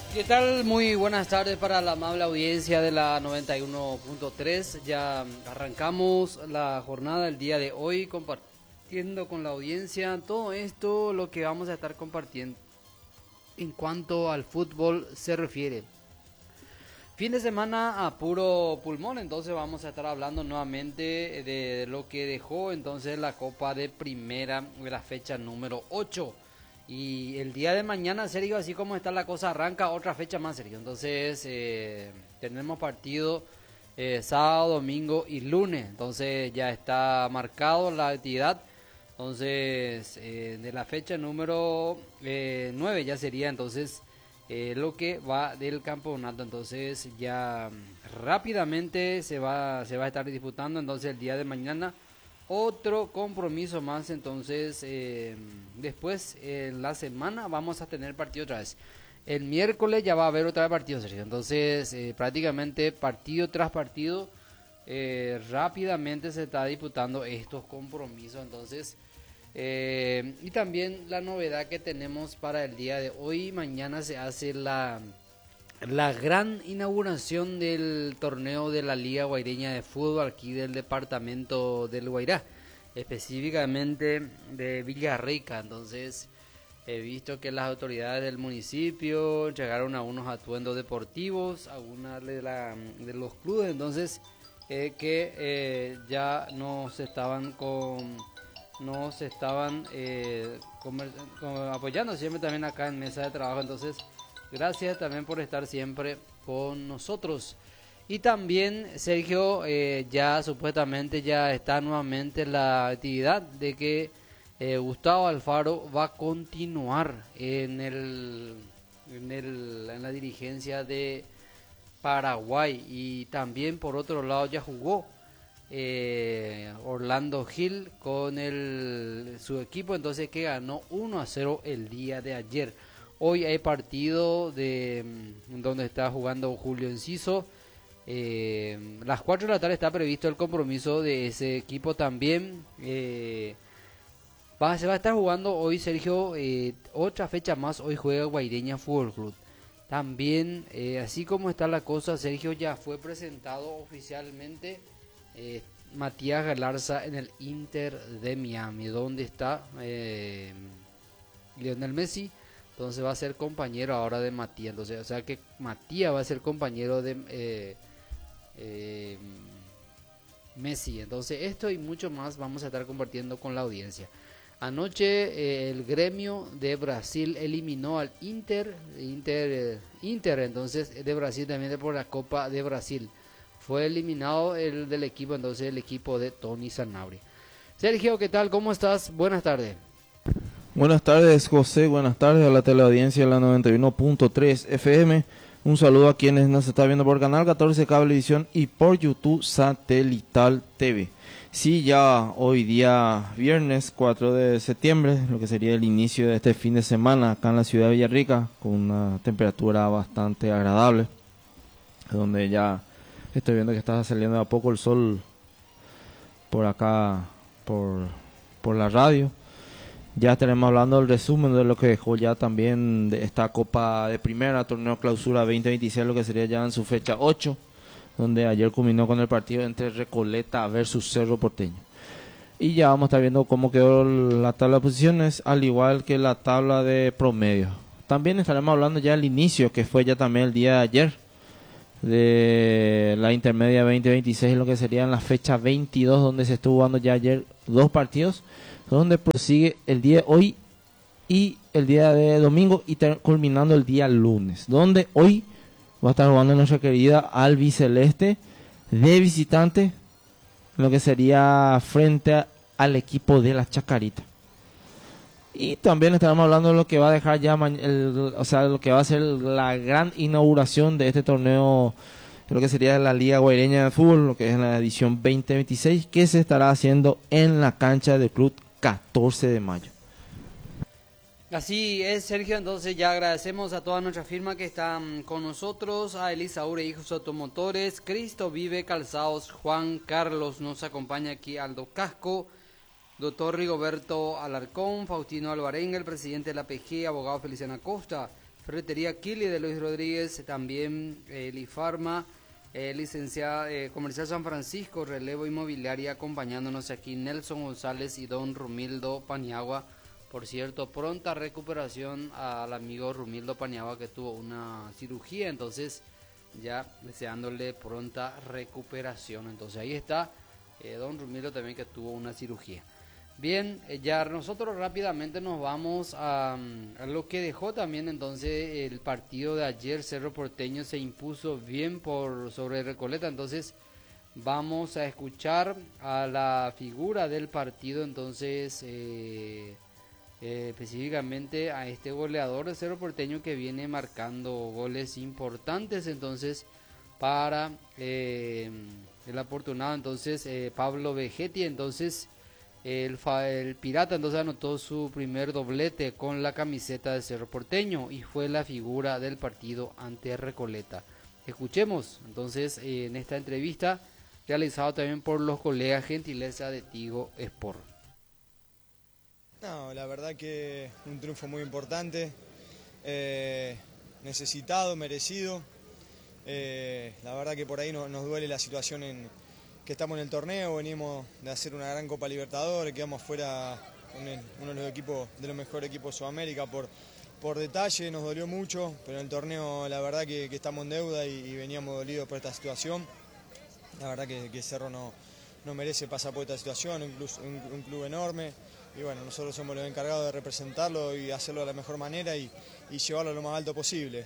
¿Qué tal? Muy buenas tardes para la amable audiencia de la 91.3. Ya arrancamos la jornada del día de hoy compartiendo con la audiencia todo esto, lo que vamos a estar compartiendo en cuanto al fútbol se refiere. Fin de semana a puro pulmón, entonces vamos a estar hablando nuevamente de lo que dejó entonces la Copa de Primera de la fecha número 8. Y el día de mañana, Sergio, así como está la cosa, arranca otra fecha más, Sergio. Entonces tenemos partido sábado, domingo y lunes. Entonces ya está marcado la actividad. Entonces de la fecha número 9 ya sería entonces lo que va del campeonato. Entonces ya rápidamente se va a estar disputando entonces el día de mañana otro compromiso más. Entonces después en la semana vamos a tener partido otra vez. El miércoles ya va a haber otra vez partido, Sergio. Entonces prácticamente partido tras partido rápidamente se está disputando estos compromisos. Entonces y también la novedad que tenemos para el día de hoy: mañana se hace la gran inauguración del torneo de la Liga Guaireña de Fútbol aquí del departamento del Guairá, específicamente de Villarrica. Entonces he visto que las autoridades del municipio llegaron a unos atuendos deportivos, a una de los clubes, entonces ya no se estaban apoyando siempre también acá en mesa de trabajo. Entonces gracias también por estar siempre con nosotros. Y también, Sergio, ya supuestamente ya está nuevamente la actividad de que Gustavo Alfaro va a continuar en la dirigencia de Paraguay. Y también por otro lado ya jugó Orlando Gil con su equipo, entonces que ganó 1-0 el día de ayer. Hoy hay partido donde está jugando Julio Enciso. Las 4 de la tarde está previsto el compromiso de ese equipo también. Se va a estar jugando hoy, Sergio, otra fecha más. Hoy juega Guaireña Fútbol Club. También, así como está la cosa, Sergio, ya fue presentado oficialmente Matías Galarza en el Inter de Miami, donde está Lionel Messi. Entonces va a ser compañero ahora de Matías. Entonces, o sea que Matías va a ser compañero de Messi. Entonces esto y mucho más vamos a estar compartiendo con la audiencia. Anoche el Gremio de Brasil eliminó al Inter entonces de Brasil, también por la Copa de Brasil. Fue eliminado del equipo, entonces el equipo de Tony Sanabria. Sergio, ¿qué tal? ¿Cómo estás? Buenas tardes. Buenas tardes, José. Buenas tardes a la teleaudiencia de la 91.3 FM. Un saludo a quienes nos están viendo por Canal 14 Cablevisión y por YouTube Satelital TV. Sí, ya hoy día viernes 4 de septiembre, lo que sería el inicio de este fin de semana acá en la ciudad de Villarrica, con una temperatura bastante agradable, donde ya estoy viendo que está saliendo a poco el sol por acá, por la radio. Ya estaremos hablando del resumen de lo que dejó ya también de esta Copa de Primera, Torneo Clausura 2026, lo que sería ya en su fecha 8, donde ayer culminó con el partido entre Recoleta versus Cerro Porteño. Y ya vamos a estar viendo cómo quedó la tabla de posiciones, al igual que la tabla de promedio. También estaremos hablando ya del inicio, que fue ya también el día de ayer, de la Intermedia 2026, lo que sería en la fecha 22, donde se estuvo jugando ya ayer 2 partidos, donde prosigue el día de hoy y el día de domingo y culminando el día lunes, donde hoy va a estar jugando nuestra querida albiceleste de visitante, lo que sería frente al equipo de la Chacarita. Y también estaremos hablando de lo que va a dejar ya lo que va a ser la gran inauguración de este torneo, lo que sería la Liga Guaireña de Fútbol, lo que es la edición 2026, que se estará haciendo en la cancha del Club 14 de mayo. Así es, Sergio. Entonces ya agradecemos a toda nuestra firma que están con nosotros: a Elisaure Hijos Automotores, Cristo Vive Calzados, Juan Carlos nos acompaña aquí, Aldo Casco, Doctor Rigoberto Alarcón, Faustino Alvarenga, el presidente de la PG, abogado Feliciano Acosta, Ferretería Kili de Luis Rodríguez, también Lifarma, licenciada Comercial San Francisco, Relevo Inmobiliaria, acompañándonos aquí Nelson González y don Rumildo Paniagua. Por cierto, pronta recuperación al amigo Rumildo Paniagua, que tuvo una cirugía, entonces ya deseándole pronta recuperación. Entonces ahí está don Rumildo también, que tuvo una cirugía. Bien, ya nosotros rápidamente nos vamos a lo que dejó también entonces el partido de ayer. Cerro Porteño se impuso bien sobre Recoleta, entonces vamos a escuchar a la figura del partido, entonces específicamente a este goleador de Cerro Porteño, que viene marcando goles importantes entonces para el afortunado entonces Pablo Vegetti. Entonces el Pirata entonces anotó su primer doblete con la camiseta de Cerro Porteño y fue la figura del partido ante Recoleta. Escuchemos entonces en esta entrevista realizada también por los colegas, gentileza de Tigo Sport. No, la verdad que un triunfo muy importante, necesitado, merecido. La verdad que por ahí nos duele la situación que estamos en el torneo. Venimos de hacer una gran Copa Libertadores, quedamos fuera con uno de los mejores equipos de Sudamérica por detalle, nos dolió mucho, pero en el torneo la verdad que estamos en deuda y veníamos dolidos por esta situación. La verdad que Cerro no merece pasar por esta situación, un club enorme, y bueno, nosotros somos los encargados de representarlo y hacerlo de la mejor manera y llevarlo lo más alto posible.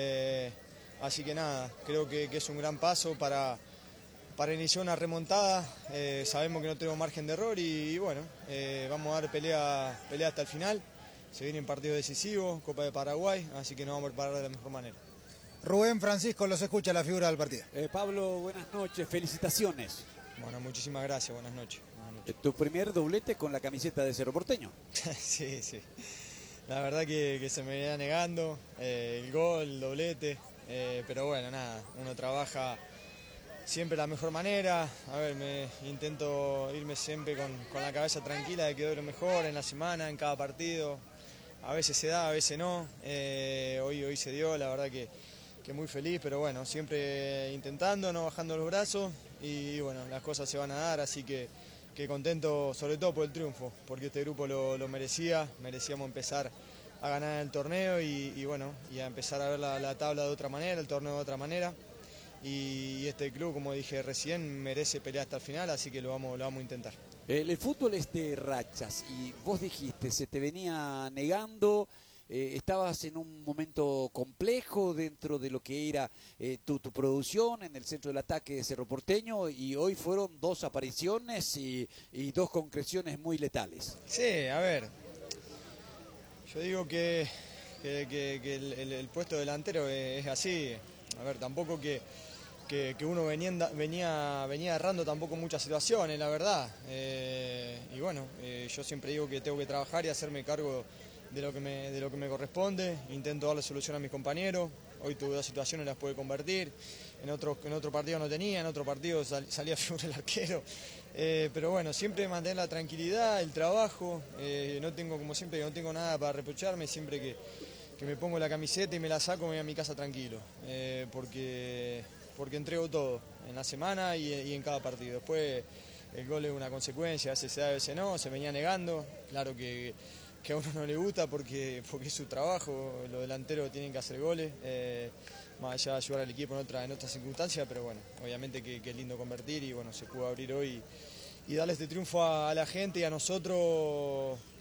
Así que nada, creo que es un gran paso para iniciar una remontada. Sabemos que no tenemos margen de error y bueno, vamos a dar pelea hasta el final. Se vienen partidos decisivos, Copa de Paraguay, así que nos vamos a preparar de la mejor manera. Rubén Francisco, los escucha la figura del partido. Pablo, buenas noches, felicitaciones. Bueno, muchísimas gracias, buenas noches. Tu primer doblete con la camiseta de Cerro Porteño. Sí. La verdad que se me venía negando el gol, el doblete, pero bueno, nada, uno trabaja siempre de la mejor manera. A ver, intento irme siempre con la cabeza tranquila de que doy lo mejor en la semana, en cada partido. A veces se da, a veces no. Hoy se dio, la verdad que muy feliz, pero bueno, siempre intentando, no bajando los brazos y bueno, las cosas se van a dar, así que contento sobre todo por el triunfo, porque este grupo lo merecíamos empezar a ganar el torneo y bueno, y a empezar a ver la tabla de otra manera, el torneo de otra manera. Y este club, como dije recién, merece pelear hasta el final, así que lo vamos a intentar. El fútbol es de rachas y vos dijiste, se te venía negando, estabas en un momento complejo dentro de lo que era tu producción en el centro del ataque de Cerro Porteño, y hoy fueron 2 apariciones y 2 concreciones muy letales. Sí, a ver, yo digo que el puesto delantero es así. A ver, tampoco que uno venía errando tampoco muchas situaciones, la verdad. Y bueno, yo siempre digo que tengo que trabajar y hacerme cargo de lo que me corresponde. Intento darle solución a mis compañeros. Hoy tuve 2 situaciones, las pude convertir. En otro partido no tenía, en otro partido salía figura el arquero. Pero bueno, siempre mantener la tranquilidad, el trabajo. No tengo, como siempre, no tengo nada para reprocharme. Siempre que me pongo la camiseta y me la saco, me voy a mi casa tranquilo. Porque entrego todo en la semana y en cada partido. Después el gol es una consecuencia, a veces se da, a veces no, se venía negando. Claro que a uno no le gusta porque es su trabajo, los delanteros tienen que hacer goles, más allá de ayudar al equipo en otras circunstancias, pero bueno, obviamente que es lindo convertir y bueno, se pudo abrir hoy y darle este triunfo a la gente y a nosotros